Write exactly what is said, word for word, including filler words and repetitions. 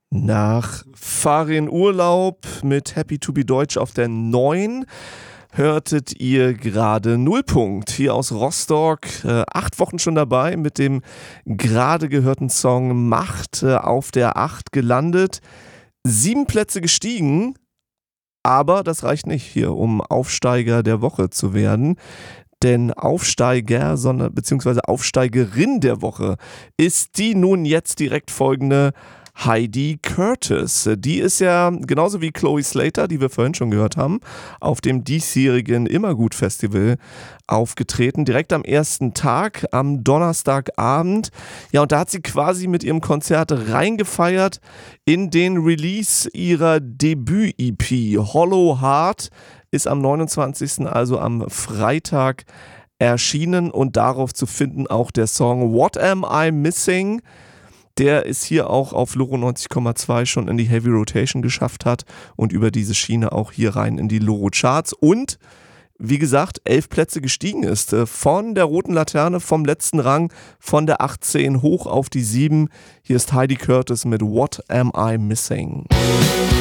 Nach Farin Urlaub mit Happy to be Deutsch auf der neun hörtet ihr gerade Nullpunkt hier aus Rostock. Äh, acht Wochen schon dabei mit dem gerade gehörten Song Macht äh, auf der acht gelandet. Sieben Plätze gestiegen, aber das reicht nicht hier, um Aufsteiger der Woche zu werden. Denn Aufsteiger, sondern beziehungsweise Aufsteigerin der Woche ist die nun jetzt direkt folgende Heidi Curtis. Die ist ja genauso wie Chloe Slater, die wir vorhin schon gehört haben, auf dem diesjährigen Immergut Festival aufgetreten. Direkt am ersten Tag, am Donnerstagabend. Ja, und da hat sie quasi mit ihrem Konzert reingefeiert in den Release ihrer Debüt-E P. Hollow Heart ist am neunundzwanzigsten, also am Freitag, erschienen und darauf zu finden auch der Song What Am I Missing? Der es hier auch auf Loro neunzig Komma zwei schon in die Heavy Rotation geschafft hat und über diese Schiene auch hier rein in die Loro Charts und wie gesagt, elf Plätze gestiegen ist. Von der roten Laterne, vom letzten Rang, von der achtzehn hoch auf die sieben. Hier ist Heidi Curtis mit What Am I Missing?